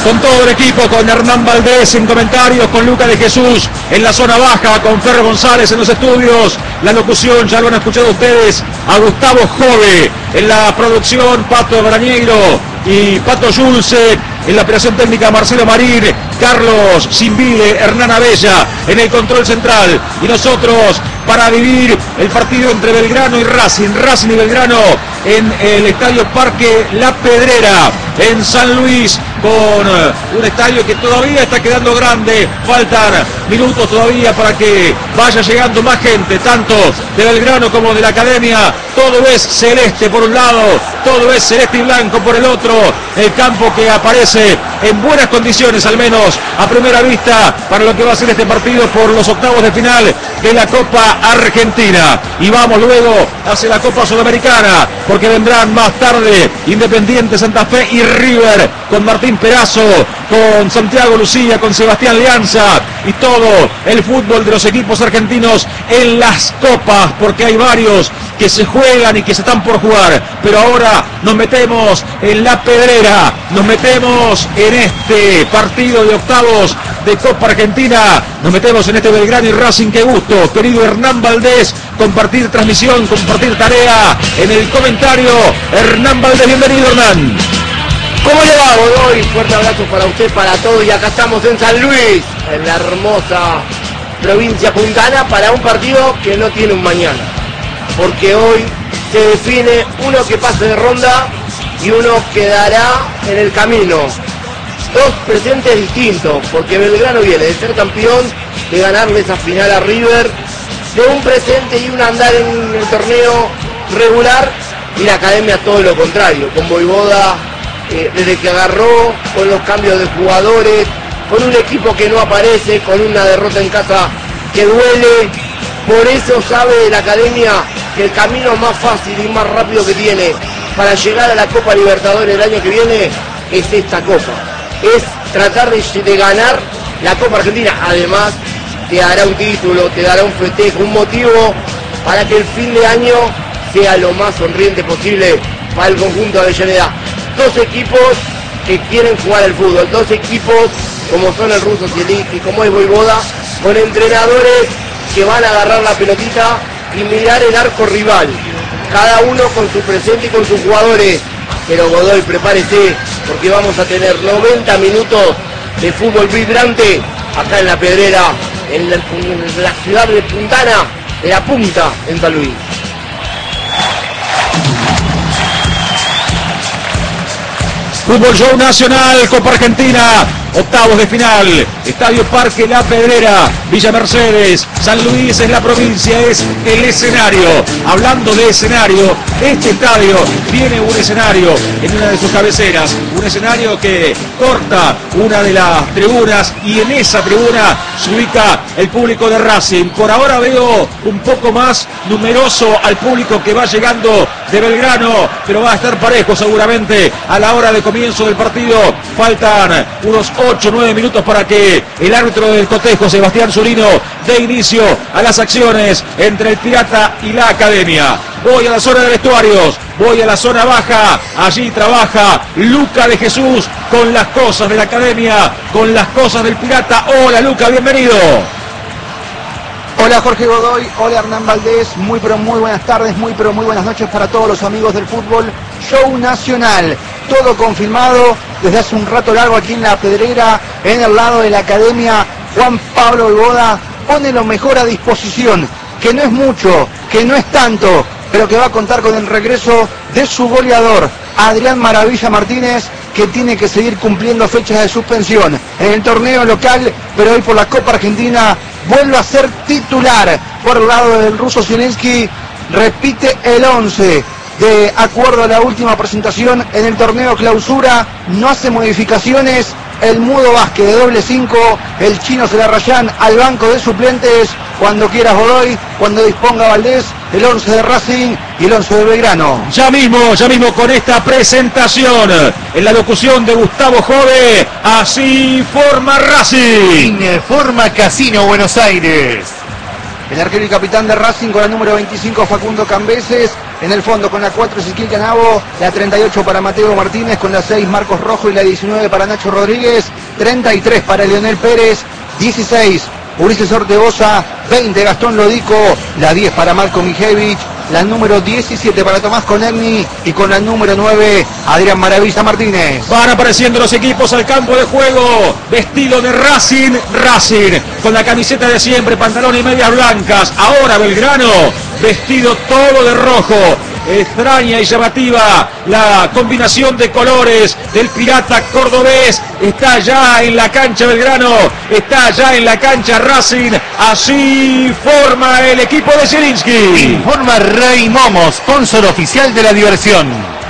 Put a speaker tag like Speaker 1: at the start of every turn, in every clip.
Speaker 1: con todo el equipo, con Hernán Valdés en comentarios, con Luca de Jesús en la zona baja, con Ferro González en los estudios, la locución, ya lo han escuchado ustedes, a Gustavo Jove en la producción, Pato Brañeiro y Pato Yulce en la operación técnica, Marcelo Marín, Carlos Simbile, Hernán Abella en el control central, y nosotros para vivir el partido entre Belgrano y Racing y Belgrano en el Estadio Parque La Pedrera en San Luis, con un estadio que todavía está quedando grande, faltan minutos todavía para que vaya llegando más gente, tanto de Belgrano como de la Academia. Todo es celeste por un lado, todo es celeste y blanco por el otro, el campo que aparece en buenas condiciones, al menos a primera vista, para lo que va a ser este partido por los octavos de final de la Copa Argentina. Y vamos luego hacia la Copa Sudamericana, porque vendrán más tarde Independiente Santa Fe y River, con Martín Perazo, con Santiago Lucía, con Sebastián Leanza, y todo el fútbol de los equipos argentinos en las copas, porque hay varios que se juegan y que se están por jugar. Pero ahora nos metemos en La Pedrera, nos metemos en este partido de octavos de Copa Argentina, nos metemos en este Belgrano y Racing. Qué gusto, querido Hernán Valdés, compartir transmisión, compartir tarea en el comentario. Hernán Valdés, bienvenido, Hernán.
Speaker 2: ¿Cómo le va, Godoy? Fuerte abrazo para usted, para todos, y acá estamos en San Luis, en la hermosa provincia puntana, para un partido que no tiene un mañana, porque hoy se define uno que pase de ronda y uno quedará en el camino. Dos presentes distintos, porque Belgrano viene de ser campeón, de ganarle esa final a River, de un presente y un andar en el torneo regular, y la Academia todo lo contrario, con Voivoda desde que agarró, con los cambios de jugadores, con un equipo que no aparece, con una derrota en casa que duele. Por eso sabe la Academia que el camino más fácil y más rápido que tiene para llegar a la Copa Libertadores el año que viene es esta Copa, es tratar de ganar la Copa Argentina. Además te dará un título, te dará un festejo, un motivo para que el fin de año sea lo más sonriente posible para el conjunto de Avellaneda. Dos equipos que quieren jugar al fútbol, dos equipos como son el ruso Zielinski, como es Voivoda, con entrenadores que van a agarrar la pelotita y mirar el arco rival, cada uno con su presente y con sus jugadores. Pero Godoy, prepárese, porque vamos a tener 90 minutos de fútbol vibrante acá en La Pedrera, en la ciudad de Puntana, de La Punta, en San Luis.
Speaker 1: Fútbol Show Nacional, Copa Argentina, octavos de final, Estadio Parque La Pedrera, Villa Mercedes, San Luis es la provincia, es el escenario. Hablando de escenario, este estadio tiene un escenario en una de sus cabeceras, un escenario que corta una de las tribunas, y en esa tribuna se ubica el público de Racing. Por ahora veo un poco más numeroso al público que va llegando de Belgrano, pero va a estar parejo seguramente a la hora de comienzo del partido. Faltan unos 8 o 9 minutos para que el árbitro del cotejo, Sebastián Zurino, dé inicio a las acciones entre el Pirata y la Academia. Voy a la zona de vestuarios, voy a la zona baja, allí trabaja Luca de Jesús con las cosas de la Academia, con las cosas del Pirata. Hola Luca, bienvenido.
Speaker 3: Hola Jorge Godoy, hola Hernán Valdés, muy buenas tardes, muy buenas noches para todos los amigos del fútbol Show Nacional. Todo confirmado desde hace un rato largo aquí en La Pedrera, en el lado de la Academia. Juan Pablo Voivoda pone lo mejor a disposición, que no es mucho, que no es tanto, pero que va a contar con el regreso de su goleador, Adrián Maravilla Martínez, que tiene que seguir cumpliendo fechas de suspensión en el torneo local, pero hoy por la Copa Argentina vuelve a ser titular por el lado del ruso Zielinski. Repite el 11 de acuerdo a la última presentación en el torneo clausura, no hace modificaciones. El Mudo Vázquez de doble 5, el chino Celarrayán al banco de suplentes. Cuando quieras Godoy, cuando disponga Valdés, el 11 de Racing y el 11 de Belgrano.
Speaker 1: Ya mismo con esta presentación, en la locución de Gustavo Jove, así forma Racing.
Speaker 4: Forma Casino Buenos Aires.
Speaker 3: El arquero y capitán de Racing con el número 25, Facundo Cambeses. En el fondo con la 4 Ezequiel Canavo, la 38 para Mateo Martínez, con la 6 Marcos Rojo y la 19 para Nacho Rodríguez, 33 para Leonel Pérez, 16 Ulises Ortegoza, 20 Gastón Lodico, la 10 para Marco Mijevich, la número 17 para Tomás Conegni y con la número 9 Adrián Maravilla Martínez.
Speaker 1: Van apareciendo los equipos al campo de juego, vestido de Racing, con la camiseta de siempre, pantalón y medias blancas. Ahora Belgrano, vestido todo de rojo. Extraña y llamativa la combinación de colores del pirata cordobés. Está ya en la cancha Belgrano, está ya en la cancha Racing. Así forma el equipo de Zielinski.
Speaker 4: Informa Rey Momo, sponsor oficial de la diversión.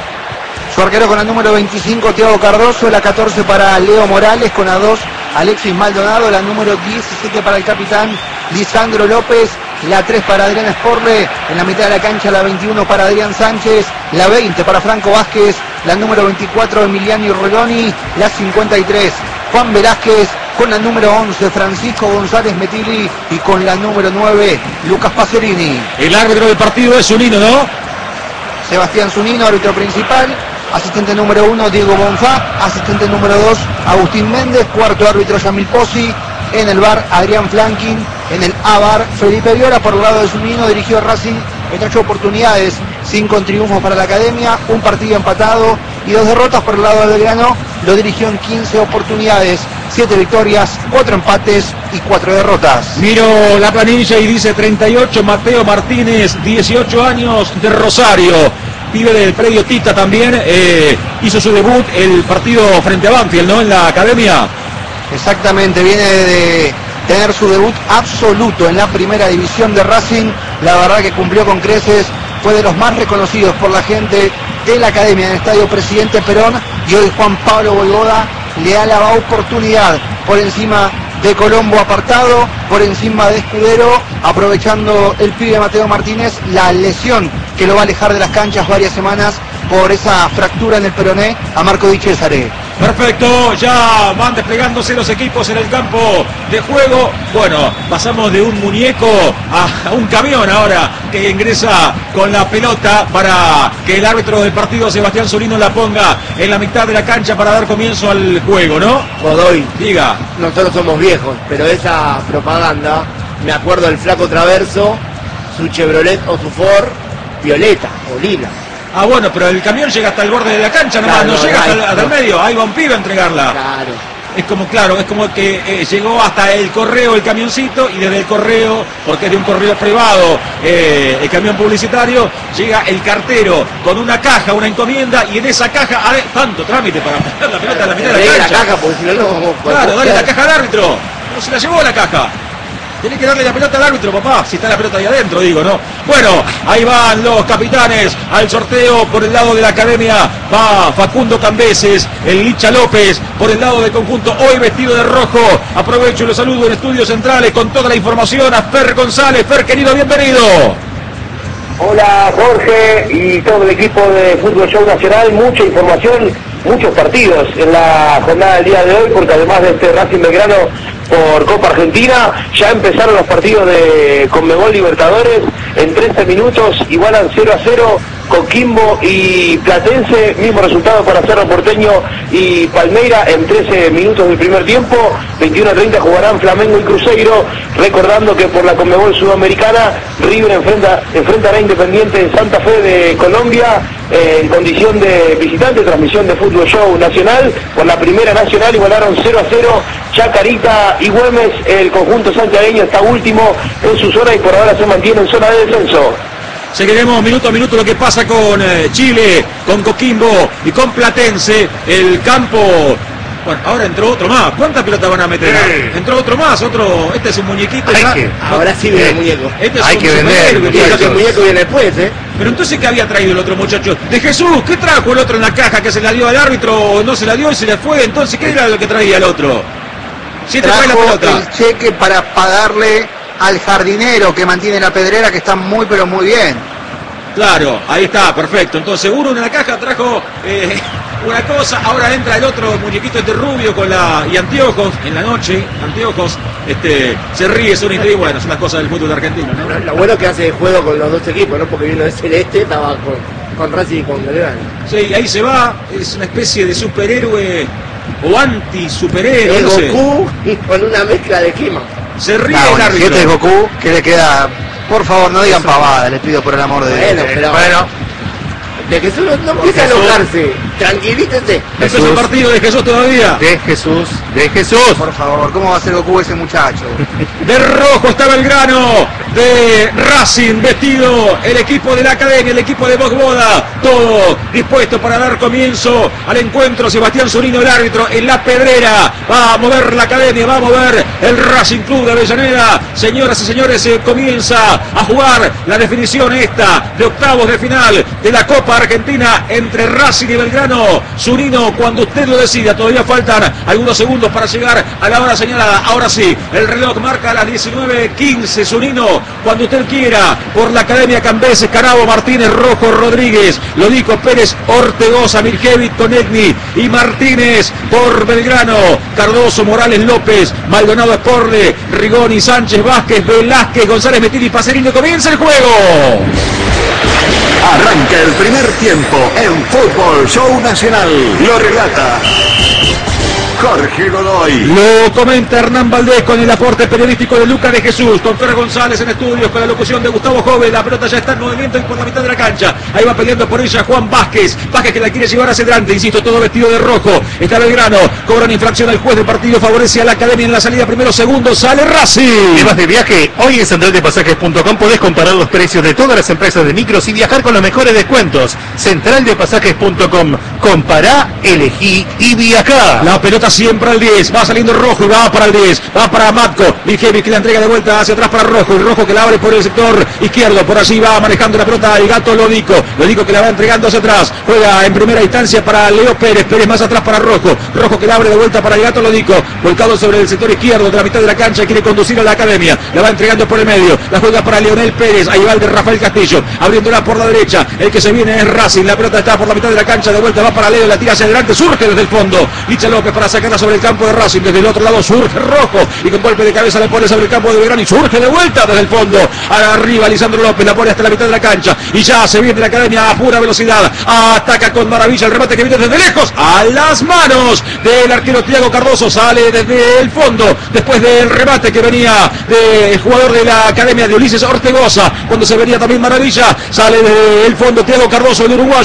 Speaker 3: Su arquero con la número 25 Thiago Cardoso, la 14 para Leo Morales, con la 2 Alexis Maldonado, la número 17 para el capitán Lisandro López, la 3 para Adrián Sporle, en la mitad de la cancha la 21 para Adrián Sánchez, la 20 para Franco Vázquez, la número 24 Emiliano Roloni, la 53 Juan Velázquez, con la número 11 Francisco González Metili y con la número 9 Lucas Pacerini.
Speaker 1: El árbitro del partido es Zunino, ¿no?
Speaker 3: Sebastián Zunino, árbitro principal. Asistente número 1 Diego Bonfá, asistente número 2 Agustín Méndez, cuarto árbitro Yamil Pozzi, en el VAR Adrián Flankin, en el A-VAR Felipe Viola. Por el lado de Zunino dirigió a Racing en 8 oportunidades, 5 triunfos para la academia, un partido empatado y 2 derrotas. Por el lado de Belgrano lo dirigió en 15 oportunidades, 7 victorias, 4 empates y 4 derrotas.
Speaker 1: Miro la planilla y dice 38 Mateo Martínez, 18 años, de Rosario. Pibe del predio Tita también, hizo su debut el partido frente a Banfield, ¿no? En la academia.
Speaker 3: Exactamente, viene de tener su debut absoluto en la primera división de Racing. La verdad que cumplió con creces, fue de los más reconocidos por la gente de la academia en el Estadio Presidente Perón, y hoy Juan Pablo Boivoda le da la oportunidad por encima de Colombo apartado, por encima de Escudero, aprovechando el pibe Mateo Martínez la lesión que lo va a alejar de las canchas varias semanas por esa fractura en el peroné a Marco Di Cesare.
Speaker 1: Perfecto, ya van desplegándose los equipos en el campo de juego. Bueno, pasamos de un muñeco a un camión ahora que ingresa con la pelota para que el árbitro del partido, Sebastián Zunino, la ponga en la mitad de la cancha para dar comienzo al juego, ¿no?
Speaker 2: Godoy,
Speaker 1: diga.
Speaker 2: Nosotros somos viejos, pero esa propaganda, me acuerdo del Flaco Traverso, su Chevrolet o su Ford, violeta o lila.
Speaker 1: Ah, bueno, pero el camión llega hasta el borde de la cancha, nomás,
Speaker 2: claro,
Speaker 1: no llega hasta el medio. Ahí va un pibe a entregarla.
Speaker 2: Claro.
Speaker 1: Es como que llegó hasta el correo el camioncito, y desde el correo, porque es de un correo privado, el camión publicitario, llega el cartero con una caja, una encomienda, y en esa caja, tanto trámite para poner la pelota en la mitad de la cancha.
Speaker 2: La caja, porque si no, no.
Speaker 1: Claro, dale la caja al árbitro. No se la llevó la caja. Tiene que darle la pelota al árbitro, papá, si está la pelota ahí adentro, digo, ¿no? Bueno, ahí van los capitanes al sorteo. Por el lado de la academia va Facundo Cambeses, el Licha López, por el lado del conjunto, hoy vestido de rojo. Aprovecho y los saludo en estudios centrales con toda la información a Fer González. Fer, querido, bienvenido.
Speaker 5: Hola Jorge y todo el equipo de Fútbol Show Nacional, mucha información, muchos partidos en la jornada del día de hoy, porque además de este Racing Belgrano por Copa Argentina, ya empezaron los partidos de Conmebol Libertadores. En 13 minutos igualan 0-0 Coquimbo y Platense, mismo resultado para Cerro Porteño y Palmeira en 13 minutos del primer tiempo. 21:30 jugarán Flamengo y Cruzeiro, recordando que por la Conmebol Sudamericana River enfrentará a Independiente en Santa Fe de Colombia en condición de visitante. Transmisión de Fútbol Show Nacional. Por la Primera Nacional igualaron 0-0 Chacarita y Güemes. El conjunto santiagueño está último en su zona y por ahora se mantiene en zona de descenso.
Speaker 1: Seguiremos minuto a minuto lo que pasa con Chile, con Coquimbo y con Platense. El campo. Bueno, ahora entró otro más. ¿Cuántas pelotas van a meter? Entró otro más, otro. Este es un muñequito.
Speaker 2: Ahora sí viene el muñeco.
Speaker 1: Este es
Speaker 4: hay
Speaker 1: un
Speaker 4: que vender.
Speaker 2: El muñeco viene después, ¿eh?
Speaker 1: Pero entonces, ¿qué había traído el otro muchacho? De Jesús, ¿qué trajo el otro en la caja? ¿Que se la dio al árbitro? No se la dio y se le fue. Entonces, ¿qué era lo que traía el otro? Si te trae la pelota.
Speaker 3: El cheque para pagarle al jardinero que mantiene la pedrera, que está muy pero muy bien.
Speaker 1: Claro, ahí está, perfecto. Entonces, seguro en la caja trajo una cosa, ahora entra el otro muñequito rubio y anteojos en la noche, anteojos, se ríe, son y bueno, son las cosas del fútbol argentino, ¿no?
Speaker 2: Lo bueno que hace juego con los dos equipos, ¿no? Porque vino de Celeste, estaba con Racing y con Belgrano.
Speaker 1: Sí, ahí se va, es una especie de superhéroe o anti-superhéroe.
Speaker 2: Es
Speaker 1: no sé.
Speaker 2: Goku y con una mezcla de quema.
Speaker 1: Se ríe
Speaker 3: Ah,
Speaker 1: el
Speaker 3: bueno,
Speaker 1: árbitro.
Speaker 3: si este es Goku, que le queda... Por favor, no digan pavada, les pido por el amor de Dios.
Speaker 2: Bueno, de Jesús no empieza a enojarse, tranquilítense.
Speaker 1: Esto es el partido de Jesús todavía.
Speaker 4: De Jesús.
Speaker 3: Por favor, ¿cómo va a ser Goku ese muchacho?
Speaker 1: De rojo está Belgrano, de Racing vestido el equipo de la academia, el equipo de Bogboda, todo dispuesto para dar comienzo al encuentro. Sebastián Zunino, el árbitro, en la pedrera, va a mover la academia, va a mover el Racing Club de Avellaneda. Señoras y señores, se comienza a jugar la definición esta de octavos de final de la Copa Argentina entre Racing y Belgrano. Zunino, cuando usted lo decida, todavía faltan algunos segundos para llegar a la hora señalada. Ahora sí, el reloj marca a las 19:15. Zunino, cuando usted quiera, por la Academia Cambeses, Carabo, Martínez, Rojo, Rodríguez, Lodico, Pérez, Ortegoza, Mirkevich, Tonegni y Martínez por Belgrano. Cardoso, Morales, López, Maldonado, Esporle, Rigoni, Sánchez, Vázquez, Velázquez, González, Metini, Pacerino. Comienza el juego.
Speaker 6: Arranca el primer tiempo en Fútbol Show Nacional. Lo relata Jorge Godoy.
Speaker 1: Lo comenta Hernán Valdés con el aporte periodístico de Lucas de Jesús, con Fer González en estudios, con la locución de Gustavo Jove. La pelota ya está en movimiento por la mitad de la cancha. Ahí va peleando por ella Juan Vázquez. Vázquez que la quiere llevar hacia adelante, insisto, todo vestido de rojo. Está Belgrano, cobran infracción al juez del partido, favorece a la academia en la salida. Primero, segundo, sale Racing.
Speaker 4: ¿Te vas de viaje? Hoy en centraldepasajes.com podés comparar los precios de todas las empresas de micros y viajar con los mejores descuentos. Centraldepasajes.com. Compará, elegí y viajá.
Speaker 1: La pelota siempre al 10, va saliendo Rojo y va para el 10, va para Matko, Mirkevich que la entrega de vuelta hacia atrás para Rojo, y Rojo que la abre por el sector izquierdo, por allí va manejando la pelota el gato Lodico que la va entregando hacia atrás, juega en primera instancia para Leo Pérez, Pérez más atrás para Rojo, Rojo que la abre de vuelta para el gato Lodico, volcado sobre el sector izquierdo de la mitad de la cancha, quiere conducir a la academia, la va entregando por el medio, la juega para Leonel Pérez, ahí va el de Rafael Castillo, abriéndola por la derecha, el que se viene es Racing, la pelota está por la mitad de la cancha, de vuelta va para Leo, la tira hacia adelante, surge desde el fondo, Licha López para sacarla sobre el campo de Racing, desde el otro lado surge Rojo y con golpe de cabeza le pone sobre el campo de Belgrano y surge de vuelta desde el fondo, arriba Lisandro López la pone hasta la mitad de la cancha y ya se viene la academia a pura velocidad, ataca con maravilla el remate que viene desde lejos a las manos del arquero Thiago Cardoso, sale desde el fondo después del remate que venía del jugador de la academia de Ulises Ortegoza, cuando se venía también maravilla, sale desde el fondo Thiago Cardoso, el uruguayo.